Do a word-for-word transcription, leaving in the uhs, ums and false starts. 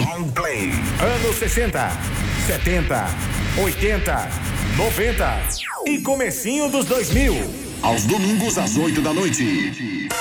Long Play. Anos sessenta, setenta, oitenta, noventa e comecinho dos dois mil. Aos domingos às oito da noite.